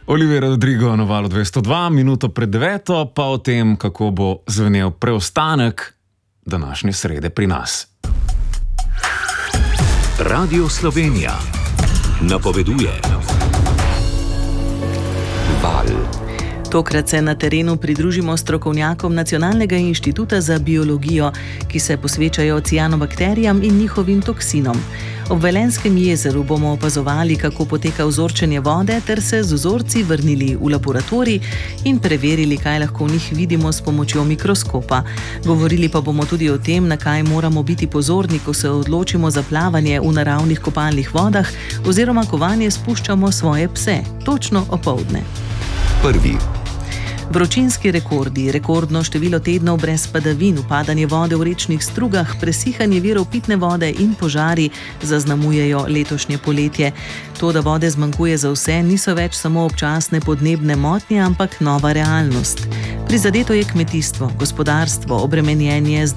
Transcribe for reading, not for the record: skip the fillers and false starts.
Olivier Rodrigo na valu 202, minuto pred 9, pa o tem, kako bo zvenel preostanek današnje srede pri nas. Radio Slovenija napoveduje val. Tokrat se na terenu pridružimo strokovnjakom Nacionalnega inštituta za biologijo, ki se posvečajo cianobakterijam in njihovim toksinom. Ob Velenjskem jezeru bomo opazovali, kako poteka vzorčenje vode, ter se z vzorci vrnili v laboratorij in preverili, kaj lahko v njih vidimo s pomočjo mikroskopa. Govorili pa bomo tudi o tem, na kaj moramo biti pozorni, ko se odločimo za plavanje v naravnih kopalnih vodah oziroma ko vanje spuščamo svoje pse, točno opoldne. Prvi. Vročinski rekordi, rekordno število tednov brez padavin, upadanje vode v rečnih strugah, presihanje virov pitne vode in požari zaznamujejo letošnje poletje. To, da vode zmanjkuje za vse, niso več samo občasne podnebne motnje, ampak nova realnost. Prizadeto je kmetijstvo, gospodarstvo, obremenjenje z